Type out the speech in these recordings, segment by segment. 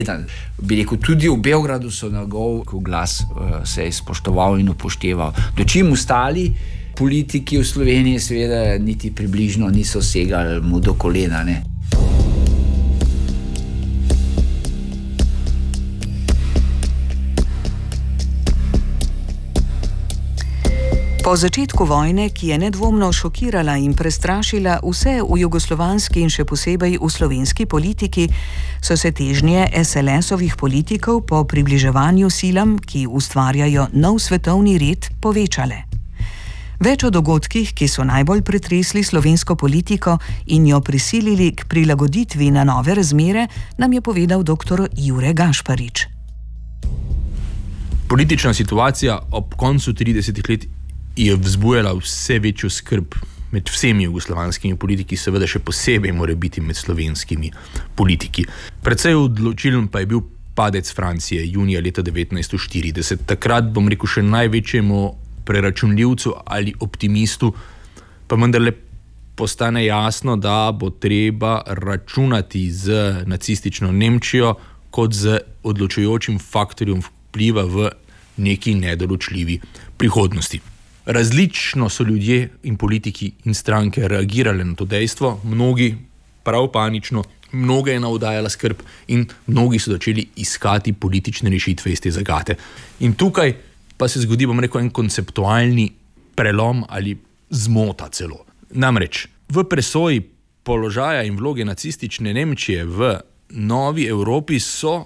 Bi rekel, tudi v Beogradu so njegov glas se je spoštoval in upošteval. Dočim ostali politiki v Sloveniji seveda niti približno niso segali mu do kolena, ne. Po začetku vojne, ki je nedvomno šokirala in prestrašila vse v jugoslovanski in še posebej v slovenski politiki, so se težnje SLS-ovih politikov po približevanju silam, ki ustvarjajo nov svetovni red, povečale. Več o dogodkih, ki so najbolj pretresli slovensko politiko in jo prisilili k prilagoditvi na nove razmere, nam je povedal dr. Jure Gašparič. Politična situacija ob koncu 30 let je vzbujala vse večjo skrb med vsemi jugoslovanskimi politiki, seveda še posebej mora biti med slovenskimi politiki. Precej odločilen pa je bil padec Francije junija leta 1940. Takrat, bom rekel, še največjemu preračunljivcu ali optimistu pa vendarle postane jasno, da bo treba računati z nacistično Nemčijo kot z odločujočim faktorjem vpliva v neki nedoločljivi prihodnosti. Različno so ljudje in politiki in stranke reagirali na to dejstvo, mnogi prav panično, mnoge je navdajala skrb in mnogi so začeli iskati politične rešitve iz te zagate. In tukaj pa se zgodi, bom rekel, en konceptualni prelom ali zmota celo. Namreč v presoji položaja in vloge nacistične Nemčije v novi Evropi so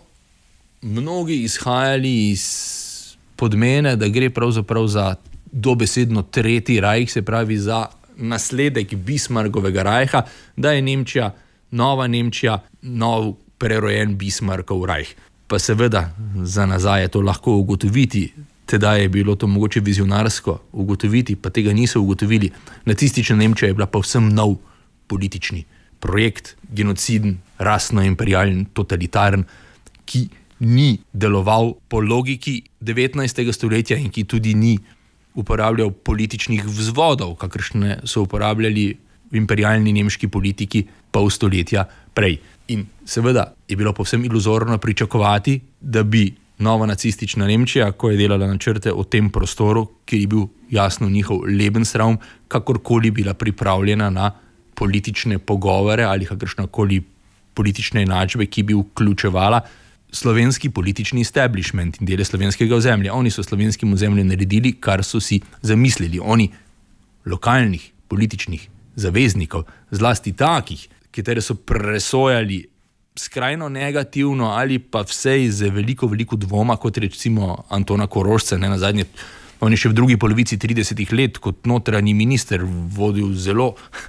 mnogi izhajali iz podmene, da gre pravzaprav za dobesedno tretji rajh, se pravi za nasledek Bismarckovega rajha, da je Nemčija, nova Nemčija, nov prerojen Bismarckov rajh. Pa seveda za nazaj je to lahko ugotoviti, tedaj je bilo to mogoče vizionarsko ugotoviti, pa tega niso ugotovili. Nacistična Nemčija je bila povsem nov politični projekt, genociden, rasno-imperialen, totalitaren, ki ni deloval po logiki 19. stoletja in ki tudi ni uporabljal političnih vzvodov, kakršne so uporabljali imperialni nemški politiki pol stoletja prej. In seveda je bilo povsem iluzorno pričakovati, da bi nova nacistična Nemčija, ko je delala načrte o tem prostoru, kjer je bil jasno njihov Lebensraum, kakorkoli bila pripravljena na politične pogovore ali kakršnakoli politične enačbe, ki bi vključevala slovenski politični establishment in dele slovenskega ozemlja. Oni so slovenskim ozemljem naredili, kar so si zamislili. Oni lokalnih političnih zaveznikov, zlasti takih, katere so presojali skrajno negativno ali pa vsej z veliko dvoma, kot recimo Antona Korošca, ne nazadnje, on je še v drugi polovici 30 let kot notranji minister vodil zelo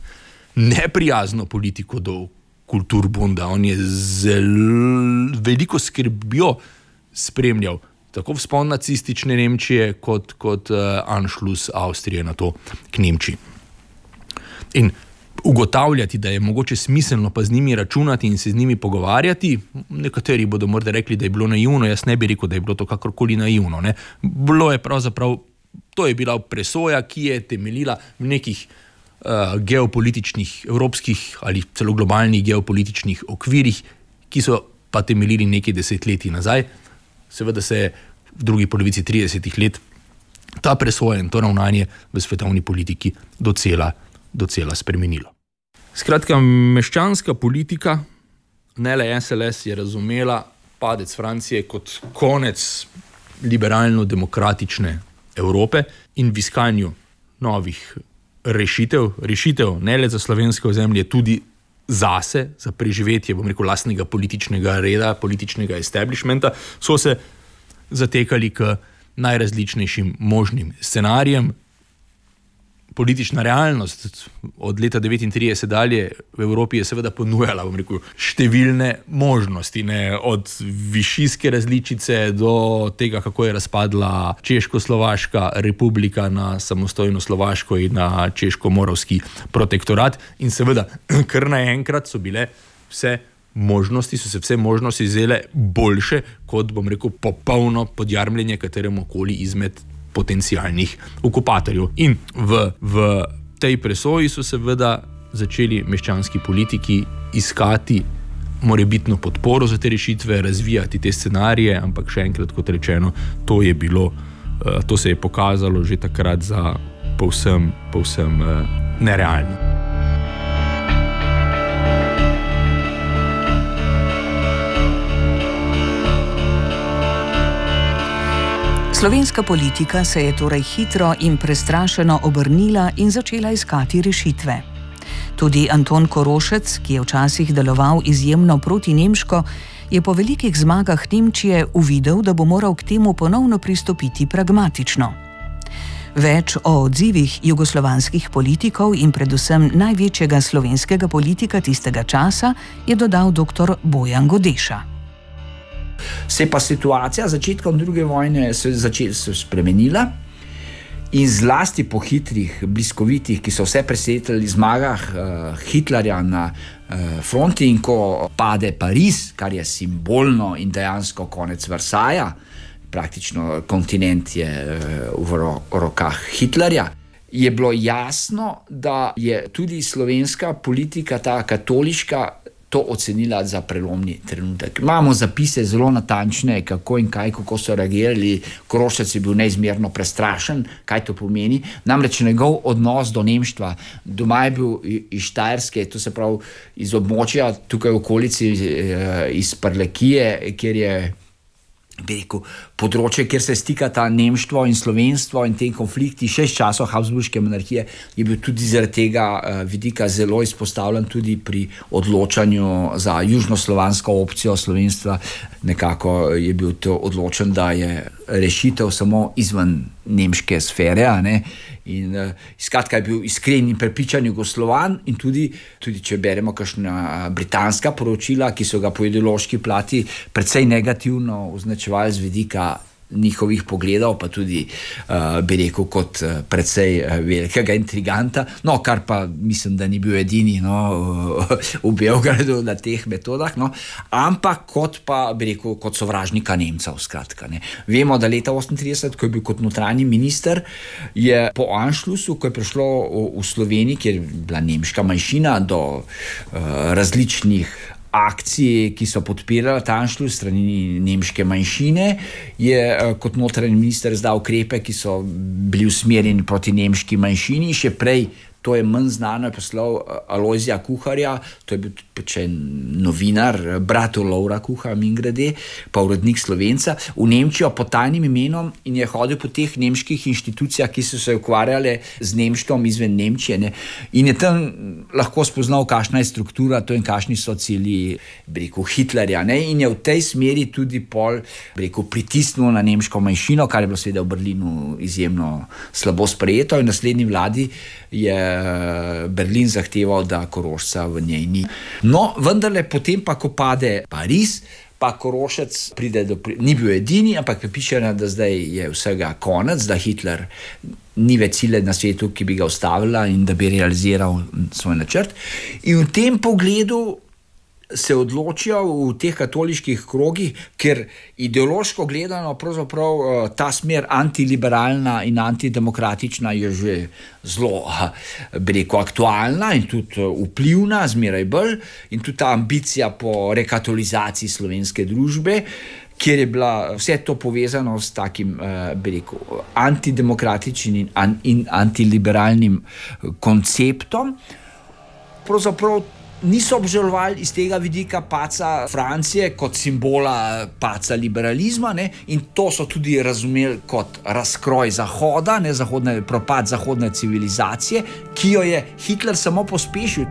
neprijazno politiko do Kulturbunda. On je veliko skrbjo spremljal tako vzpon nacistične Nemčije kot Anschluss Avstrije na to k Nemčiji. In ugotavljati, da je mogoče smiselno pa z njimi računati in se z njimi pogovarjati, nekateri bodo morda rekli, da je bilo naivno, jaz ne bi rekel, da je bilo to kakorkoli naivno. Ne? Bilo je pravzaprav, to je bila presoja, ki je temeljila v nekih geopolitičnih, evropskih ali celo globalnih geopolitičnih okvirih, ki so pa temeljili nekaj desetletij nazaj. Seveda se je v drugi polovici 30 let ta presoja in to ravnanje v svetovni politiki docela spremenilo. Skratka, meščanska politika, ne le SLS, je razumela padec Francije kot konec liberalno-demokratične Evrope in v iskanju novih rešitev ne le za slovensko ozemlje, tudi zase, za preživetje, bom rekel, lastnega političnega reda, političnega establishmenta, so se zatekali k najrazličnejšim možnim scenarijem. Politična realnost od leta 1939 dalje v Evropi je seveda ponujala, bom rekel, številne možnosti, ne, od višijske različice do tega, kako je razpadla Češko-Slovaška republika na samostojno Slovaško in na Češko-Moravski protektorat. In seveda, kar naenkrat so se vse možnosti zdele boljše, kot, bom rekel, popolno podjarmljenje kateremu koli izmed potencialnih okupatorjev. In v tej presoji so seveda začeli meščanski politiki iskati morebitno podporo za te rešitve, razvijati te scenarije, ampak še enkrat, kot rečeno, to se je pokazalo že takrat za povsem nerealno. Slovenska politika se je torej hitro in prestrašeno obrnila in začela iskati rešitve. Tudi Anton Korošec, ki je včasih deloval izjemno protinemško, je po velikih zmagah Nemčije uvidel, da bo moral k temu ponovno pristopiti pragmatično. Več o odzivih jugoslovanskih politikov in predvsem največjega slovenskega politika tistega časa je dodal dr. Bojan Godeša. Se pa situacija začetkom druge vojne se spremenila in zlasti po hitrih, bliskovitih, ki so vse presenetili zmagah Hitlerja na fronti, in ko pade Pariz, kar je simbolno in dejansko konec Versaja, praktično kontinent je v rokah Hitlerja, je bilo jasno, da je tudi slovenska politika, ta katoliška, to ocenila za prelomni trenutek. Imamo zapise zelo natančne, kako in kaj, kako so reagirali. Korošec je bil neizmerno prestrašen, kaj to pomeni. Namreč njegov odnos do nemštva. Doma je bil iz Štajerske, to se pravi iz območja tukaj v okolici, iz Prlekije, kjer je, bi rekel, področje, kjer se stikata nemštvo in slovenstvo in te konflikti še iz časov Habsburške monarhije, je bil tudi zaradi tega vidika zelo izpostavljen tudi pri odločanju za južnoslovansko opcijo slovenstva. Nekako je bil to odločen, da je rešitev samo izven nemške sfere, in skratka je bil iskren in prepričan Jugoslovan, in tudi če beremo kakšna britanska poročila, ki so ga po ideološki plati precej negativno označevali z vidika njihovih pogledov, pa tudi, bi rekel, kot precej velikega intriganta, kar pa mislim, da ni bil edini v Beogradu na teh metodah, ampak kot pa, bi rekel, kot sovražnika Nemcev, skratka. Vemo, da leta 1938, ko je bil kot notranji minister, je po Anschlussu, ko je prišlo v Sloveniji, kjer je bila nemška manjšina, do različnih akcije, ki so podpirale ta Anschluss strani nemške manjšine, je kot notranji minister izdal ukrepe, ki so bili usmerjeni proti nemški manjšini. Še prej, to je manj znano, je poslal Alojzija Kuharja, to je bil še novinar, brat Lovra Kuhar, mimogrede, pa urednik Slovenca, v Nemčijo pod tajnim imenom, in je hodil po teh nemških inštitucijah, ki so se ukvarjale z nemštvom izven Nemčije, in je tam lahko spoznal, kakšna je struktura to in kakšni so cilji, bi rekel, Hitlerja, in je v tej smeri tudi bi rekel, pritisnil na nemško manjšino, kar je bilo seveda v Berlinu izjemno slabo sprejeto, in naslednji vladi je Berlin zahteval, da Korošca v njej ni. Vendarle potem pa, ko pade Pariz, pa Korošec ni bil edini, ampak prepričan, da zdaj je vsega konec, da Hitler ni več sile na svetu, ki bi ga ustavila in da bi realiziral svoj načrt. In v tem pogledu se odločijo v teh katoliških krogih, ker ideološko gledano pravzaprav ta smer antiliberalna in antidemokratična je že zelo, bi rekel, aktualna in tudi vplivna, zmeraj bolj, in tudi ta ambicija po rekatolizaciji slovenske družbe, kjer je bila vse to povezano s takim, bi rekel, antidemokratičnim in antiliberalnim konceptom. Pravzaprav niso obžalovali iz tega vidika paca Francije kot simbola paca liberalizma, in to so tudi razumeli kot razkroj Zahoda, propad zahodne civilizacije, ki jo je Hitler samo pospešil.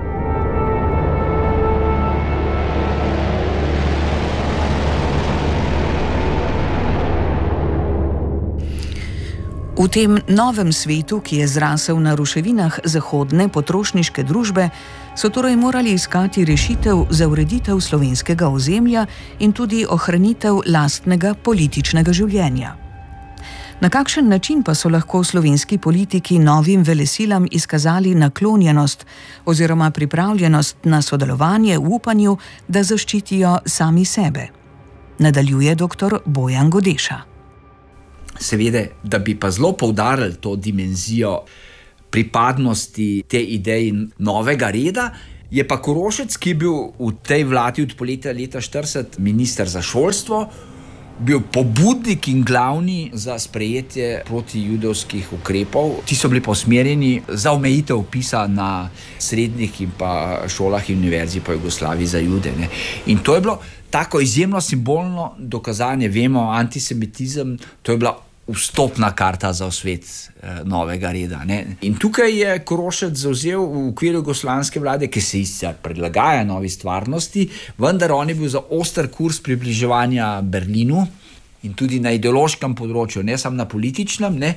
V tem novem svetu, ki je zrasel na ruševinah zahodne potrošniške družbe, so torej morali iskati rešitev za ureditev slovenskega ozemlja in tudi ohranitev lastnega političnega življenja. Na kakšen način pa so lahko slovenski politiki novim velesilam izkazali naklonjenost oziroma pripravljenost na sodelovanje v upanju, da zaščitijo sami sebe? Nadaljuje dr. Bojan Godeša. Seveda, da bi pa zelo poudarili to dimenzijo pripadnosti te ideji novega reda, Je pa Korošec, ki je bil v tej vladi od poletja leta 40 minister za šolstvo, bil pobudnik in glavni za sprejetje protijudovskih ukrepov. Ti so bili pa usmerjeni za omejitev vpisa na srednjih in pa šolah in univerzi po Jugoslaviji za Jude. Ne. In to je bilo tako izjemno simbolno dokazanje, vemo, antisemitizem, to je bila vstopna karta za svet novega reda. Ne. In tukaj je Korošec zavzel v okviru jugoslovanske vlade, ki se sicer prilagaja novi stvarnosti, vendar on je bil za oster kurs približevanja Berlinu in tudi na ideološkem področju, ne samo na političnem. Ne.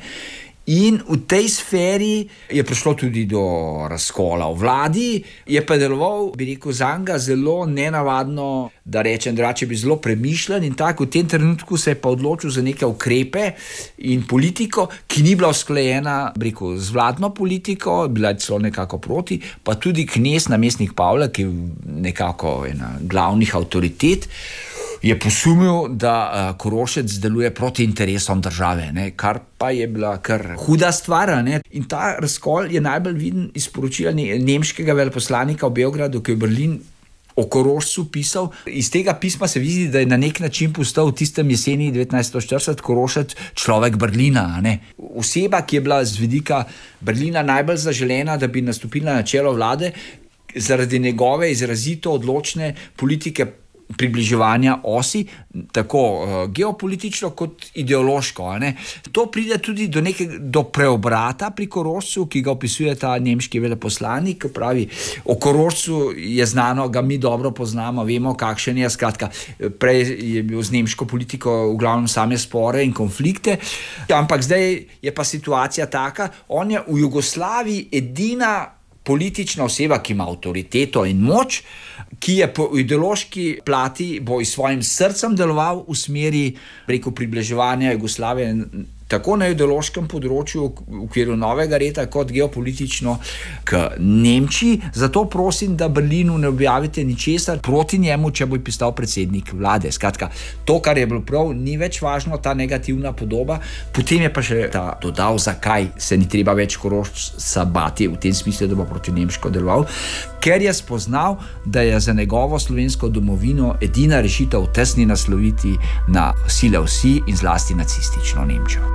In v tej sferi je prišlo tudi do razkola v vladi, je pa deloval, bi rekel, zanga zelo nenavadno, da rečem drugače, bi zelo premišljen in tako. V tem trenutku se je pa odločil za neke ukrepe in politiko, ki ni bila usklajena, bi rekel, z vladno politiko, bila je celo nekako proti, pa tudi knez, namestnik Pavla, ki je nekako ena glavnih avtoritet, je posumil, da Korošec deluje proti interesom države, ne, kar pa je bila kar huda stvar. Ne. In ta razkol je najbolj viden iz poročila nemškega veleposlanika v Beogradu, ki je v Berlin o Korošcu pisal. Iz tega pisma se vidi, da je na nek način postal v tistem jeseni 1940 Korošec človek Berlina. Ne. Oseba, ki je bila z vidika Berlina najbolj zaželena, da bi nastopila na čelo vlade, zaradi njegove izrazito odločne politike približevanja osi, tako geopolitično kot ideološko. Ne. To pride tudi do preobrata pri Korošcu, ki ga opisuje ta nemški veleposlanik, pravi, o Korošcu je znano, ga mi dobro poznamo, vemo, kakšen je, skratka, prej je bil z nemško politiko v glavnem same spore in konflikte, ampak zdaj je pa situacija taka, on je v Jugoslaviji edina politična oseba, ki ima avtoriteto in moč, ki je po ideološki plati bo s svojim srcem deloval v smeri, rekel, približevanja Jugoslavije tako na ideološkem področju v okviru novega reda, kot geopolitično k Nemčiji. Zato prosim, da Berlinu ne objavite ničesar proti njemu, če bo postal predsednik vlade. Skratka, to, kar je bilo prav, ni več važno, ta negativna podoba. Potem je pa še ta dodal, zakaj se ni treba več Korošca bati, v tem smislu, da bo proti nemško deloval, ker je spoznal, da je za njegovo slovensko domovino edina rešitev tesni nasloviti na sile vsi in zlasti nacistično Nemčijo.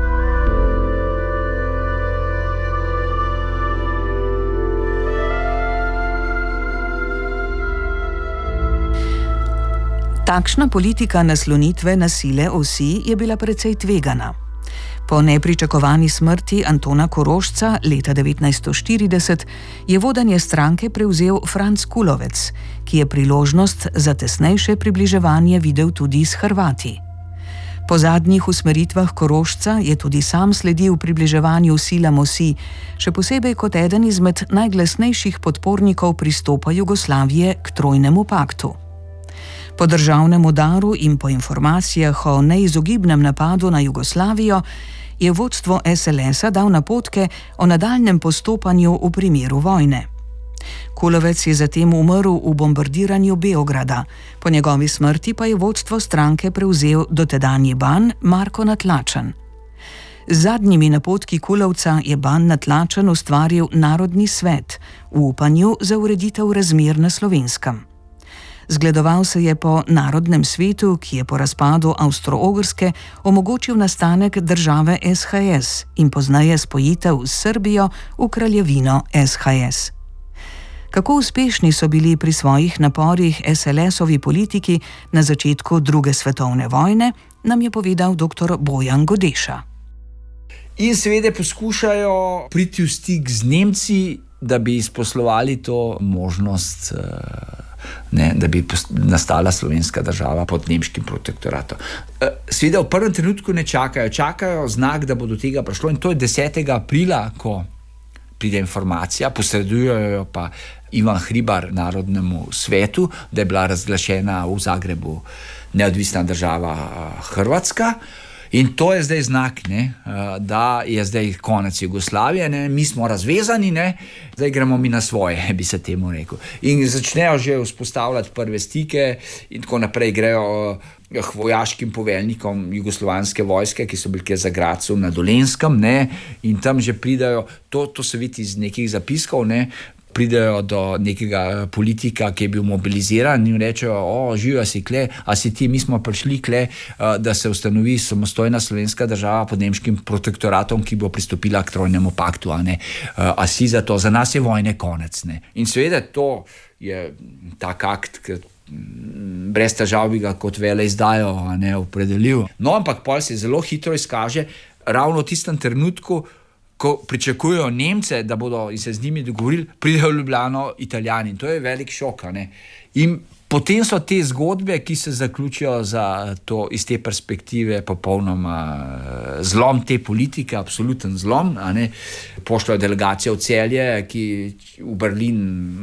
Takšna politika naslonitve na sile osi je bila precej tvegana. Po nepričakovani smrti Antona Korošca leta 1940 je vodenje stranke prevzel Franc Kulovec, ki je priložnost za tesnejše približevanje videl tudi s Hrvati. Po zadnjih usmeritvah Korošca je tudi sam sledil približevanju silam osi, še posebej kot eden izmed najglasnejših podpornikov pristopa Jugoslavije k trojnemu paktu. Po državnem udaru in po informacijah o neizogibnem napadu na Jugoslavijo je vodstvo SLS-a dal napotke o nadaljnjem postopanju v primeru vojne. Kulovec je zatem umrl v bombardiranju Beograda, po njegovi smrti pa je vodstvo stranke prevzel dotedanji ban Marko Natlačen. Z zadnjimi napotki Kulovca je ban Natlačen ustvaril Narodni svet v upanju za ureditev razmer na Slovenskem. Zgledoval se je po Narodnem svetu, ki je po razpadu Avstro-Ogrske omogočil nastanek države SHS in pozneje spojitev s Srbijo v kraljevino SHS. Kako uspešni so bili pri svojih naporih SLS-ovi politiki na začetku druge svetovne vojne, nam je povedal dr. Bojan Godeša. In seveda poskušajo priti v stik z Nemci, da bi izposlovali to možnost, da bi nastala slovenska država pod nemškim protektoratom. Seveda v prvem trenutku ne čakajo znak, da bo do tega prišlo, in to je 10. aprila, ko pride informacija, posredujejo pa Ivan Hribar Narodnemu svetu, da je bila razglašena v Zagrebu neodvisna država Hrvatska. In to je zdaj znak, da je zdaj konec Jugoslavije, mi smo razvezani, zdaj gremo mi na svoje, bi se temu rekel. In začnejo že vzpostavljati prve stike in tako naprej grejo k vojaškim poveljnikom jugoslovanske vojske, ki so bili za Gradcem na Dolenjskem, in tam že pridajo, to se vidi iz nekih zapiskov, pridejo do nekega politika, ki je bil mobiliziran in rečejo, živijo si kle, a si ti, mi smo prišli kle, da se ustanovi samostojna slovenska država pod nemškim protektoratom, ki bo pristopila k trojnemu paktu, a si za to, za nas je vojne konec, ne. In seveda to je tak akt, ki brez težav bi ga kot veleizdajo opredelil. No, ampak pol se zelo hitro izkaže, ravno v tistem trenutku, ko pričakujejo Nemce, da bodo in se z njimi dogovorili, pridejo v Ljubljano Italijani. In to je velik šok. In potem so te zgodbe, ki se zaključijo za to iz te perspektive popolnoma zlom te politike, absoluten zlom. Pošljajo delegacijo v Celje, ki v Berlin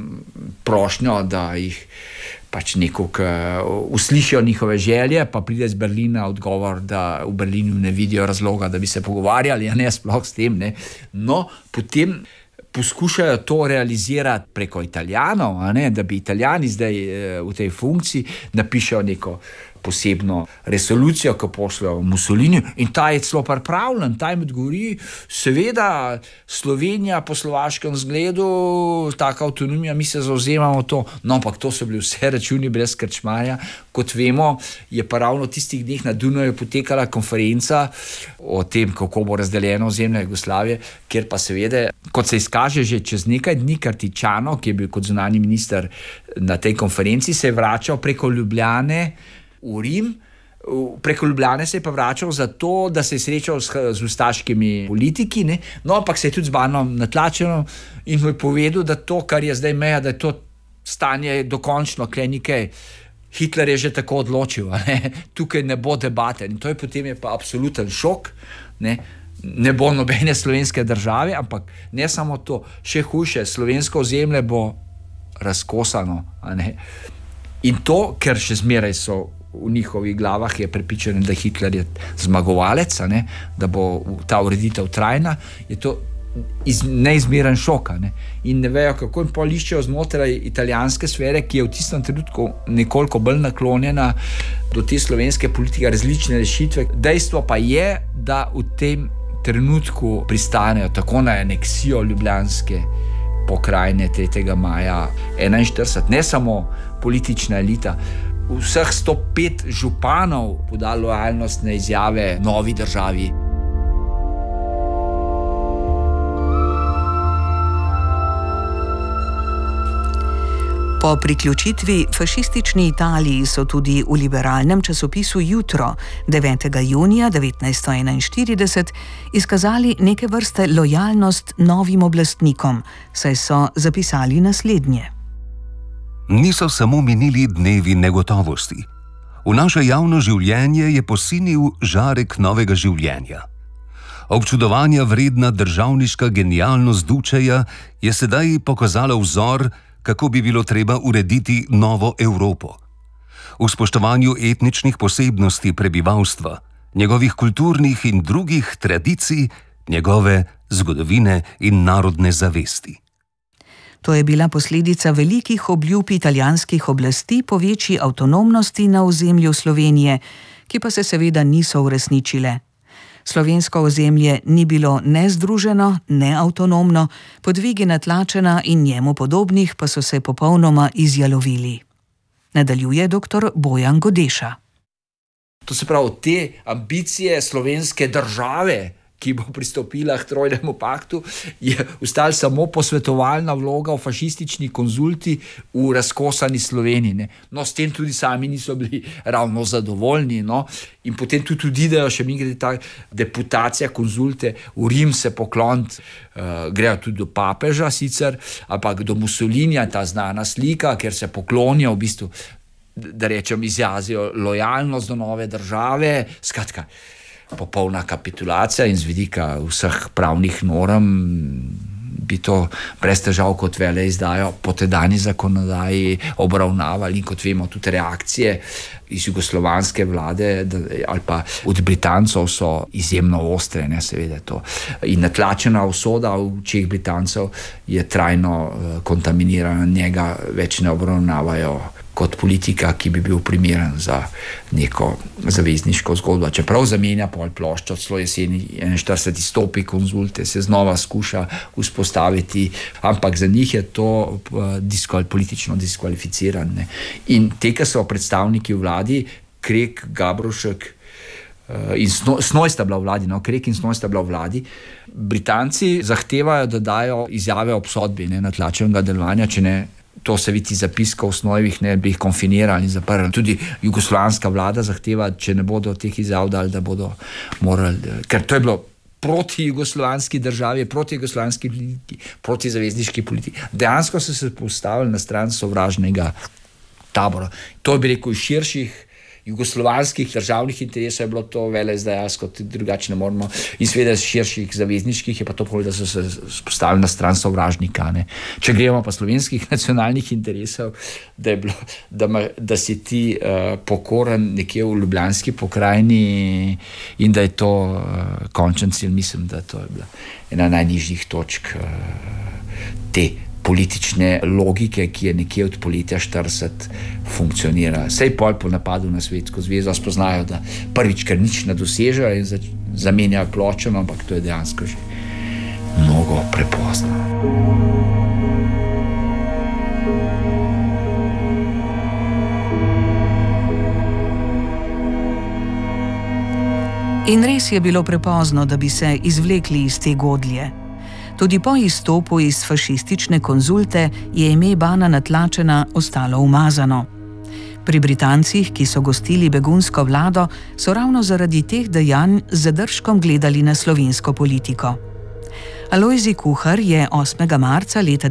prošnjo, da jih pač nekako uslišijo njihove želje, pa pride z Berlina odgovor, da v Berlinu ne vidijo razloga, da bi se pogovarjali, sploh s tem. No, potem poskušajo to realizirati preko Italijanov, da bi Italijani zdaj v tej funkciji napišejo neko posebno resolucijo, ko pošljajo Mussolini, in ta je celo pripravljen, ta jim odgovori, seveda Slovenija po slovaškem zgledu, taka avtonomija, mi se zavzemamo to, no, ampak to so bili vse računi brez krčmarja. Kot vemo, je pa ravno tistih dneh na Dunaju potekala konferenca o tem, kako bo razdeljeno ozemlje Jugoslavije, kjer pa seveda, kot se izkaže že čez nekaj dni, Kartičano, ki je bil kot zunanji minister na tej konferenci, se je vračal preko Ljubljane v Rim, preko Ljubljane se je pa vračal zato, da se je srečal z ustaškimi politiki, no, ampak se je tudi z Banom natlačeno in mu je povedal, da to, kar je zdaj meja, da je to stanje dokončno, kle nekaj, Hitler je že tako odločil, tukaj ne bo debate, in to je potem je pa absoluten šok, ne bo nobene slovenske države, ampak ne samo to, še hujše, slovensko ozemlje bo razkosano, in to, ker še zmeraj so v njihovih glavah je prepričan, da Hitler je zmagovalec, da bo ta ureditev trajna, je to neizmeren šok. In ne vejo, kako jim pol iščejo znotraj italijanske sfere, ki je v tistem trenutku nekoliko bolj naklonjena do te slovenske politike, različne rešitve. Dejstvo pa je, da v tem trenutku pristanejo tako na aneksijo ljubljanske pokrajine 3. maja 1941, ne samo politična elita, vseh 105 županov poda lojalnostne izjave novi državi. Po priključitvi fašistični Italiji so tudi v liberalnem časopisu Jutro 9. junija 1941 izkazali neke vrste lojalnost novim oblastnikom, saj so zapisali naslednje. Niso samo minili dnevi negotovosti. V naše javno življenje je posinil žarek novega življenja. Občudovanja vredna državniška genialnost Dučeja je sedaj pokazala vzor, kako bi bilo treba urediti novo Evropo. V spoštovanju etničnih posebnosti prebivalstva, njegovih kulturnih in drugih tradicij, njegove zgodovine in narodne zavesti. To je bila posledica velikih obljub italijanskih oblasti po večji avtonomnosti na ozemlju Slovenije, ki pa se seveda niso uresničile. Slovensko ozemlje ni bilo ne združeno, ne avtonomno, podvigi natlačena in njemu podobnih pa so se popolnoma izjalovili. Nadaljuje dr. Bojan Godeša. To se pravi, te ambicije slovenske države, ki bo pristopila k trojnemu paktu, je ostala samo posvetovalna vloga v fašistični konzulti v razkosani Sloveniji. No, s tem tudi sami niso bili ravno zadovoljni. In potem tudi idejo, še mi gre ta deputacija konzulte v Rim se pokloniti, grejo tudi do papeža sicer, ampak do Mussolinija, ta znana slika, ker se poklonijo v bistvu, da rečem, izjazijo lojalnost do nove države, skratka, popolna kapitulacija in z vidika vseh pravnih norm bi to brez težav kot veleizdajo po tedajni zakonodaji obravnavali in kot vemo tudi reakcije iz jugoslovanske vlade ali pa od Britancov so izjemno ostre, seveda to. In natlačena usoda v očeh Britancev je trajno kontaminirana, njega več ne obravnavajo kot politika, ki bi bil primeren za neko zavezniško zgodbo. Čeprav zamenja pol ploščo, celo jeseni 41. stopi konzulte, se znova skuša vzpostaviti, ampak za njih je to politično diskvalificirane. In te, ki so predstavniki v vladi, Krek, Gabrovšek in Snoj sta bila v vladi, Krek in Snoj sta bila v vladi, Britanci zahtevajo, da dajo izjave obsodbi natlačenega delovanja, če ne, to se vidi zapiskov v Snojevih, ne bi jih konfinirali in zaprli. Tudi jugoslovanska vlada zahteva, če ne bodo teh izjav dali, da bodo morali, ker to je bilo proti jugoslovanski državi, proti jugoslovanski politiki, proti zavezniški politiki. Dejansko so se postavili na stran sovražnega tabora. To bi rekel, iz širših jugoslovanskih državnih interesov je bilo to veleizdajalsko, drugače ne moramo. In seveda iz širših zavezniških je pa to povedal, da so se postavili na stran sovražnika. Če gremo pa slovenskih nacionalnih interesov, da si ti pokoren nekje v ljubljanski pokrajini in da je to končen cilj, mislim, da to je bila ena najnižjih točk te politične logike, ki je nekje od poletja 40 funkcionira. Sej pol po napadu na Sovjetsko zvezo spoznajo, da prvič, ker nič ne dosežejo in zamenjajo pločo, ampak to je dejansko že mnogo prepozno. In res je bilo prepozno, da bi se izvlekli iz te godlje. Tudi po izstopu iz fašistične konzulte je ime Bana Natlačena ostalo umazano. Pri Britancih, ki so gostili begunsko vlado, so ravno zaradi teh dejanj z zadržkom gledali na slovensko politiko. Alojzij Kuhar je 8. marca leta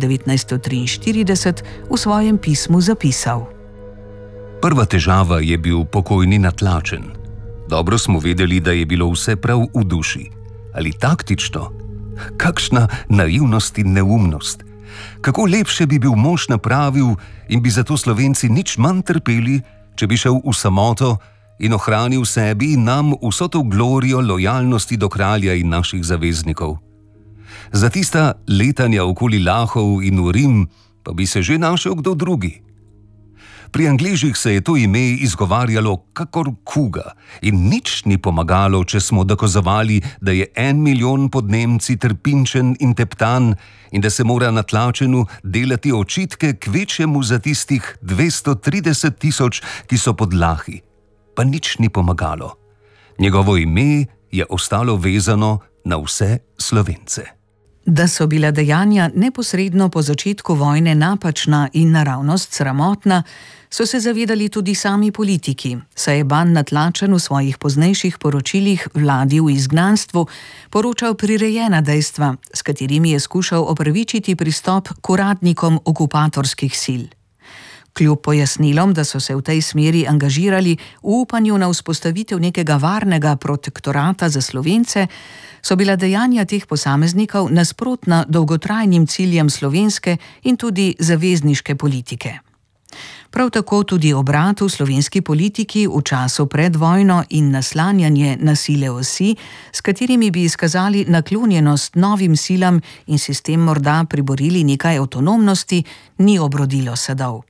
1943 v svojem pismu zapisal: Prva težava je bil pokojni Natlačen. Dobro smo vedeli, da je bilo vse prav v duši. Ali taktično? Kakšna naivnost in neumnost. Kako lepše bi bil mož napravil in bi zato Slovenci nič manj trpeli, če bi šel v samoto in ohranil sebi in nam vso to glorijo lojalnosti do kralja in naših zaveznikov. Za tista letanja okoli Lahov in v Rim pa bi se že našel kdo drugi. Pri Angležih se je to ime izgovarjalo kakor kuga in nič ni pomagalo, če smo dokazovali, da je 1 milijon pod Nemci trpinčen in teptan in da se mora Natlačenu delati očitke kvečjemu za tistih 230 000, ki so pod Lahi. Pa nič ni pomagalo. Njegovo ime je ostalo vezano na vse Slovence. Da so bila dejanja neposredno po začetku vojne napačna in naravnost sramotna, so se zavedali tudi sami politiki, saj je Ban Natlačen v svojih poznejših poročilih vladi v izgnanstvu poročal prirejena dejstva, s katerimi je skušal opravičiti pristop k uradnikom okupatorskih sil. Kljub pojasnilom, da so se v tej smeri angažirali v upanju na vzpostavitev nekega varnega protektorata za Slovence, so bila dejanja teh posameznikov nasprotna dolgotrajnim ciljem slovenske in tudi zavezniške politike. Prav tako tudi obrat v slovenski politiki v času pred vojno in naslanjanje na sile osi, s katerimi bi izkazali naklonjenost novim silam in si s tem morda priborili nekaj avtonomnosti, ni obrodilo sadov.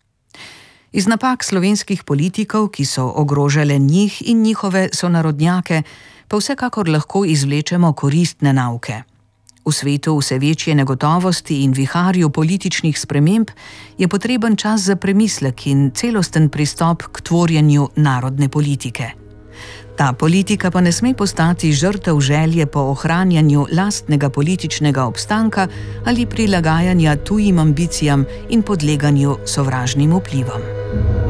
Iz napak slovenskih politikov, ki so ogrožale njih in njihove sonarodnjake, pa vsekakor lahko izvlečemo koristne nauke. V svetu vse večje negotovosti in viharju političnih sprememb je potreben čas za premislek in celosten pristop k tvorjenju narodne politike. Ta politika pa ne sme postati žrtev želje po ohranjanju lastnega političnega obstanka ali prilagajanja tujim ambicijam in podleganju sovražnim vplivom.